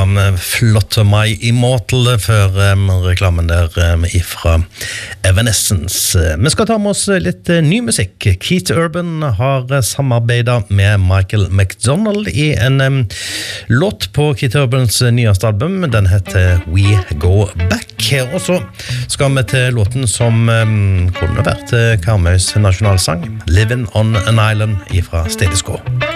Flutter My Immortal før reklamen der ifra Evanescence. Vi skal ta med oss litt ny musikk. Keith Urban har samarbeidet med Michael McDonald i en låt på Keith Urbans nyeste album. Den heter We Go Back. Og så skal vi til låten som kunne vært Karmøys nasjonalsang, Living on an Island ifra Status Quo.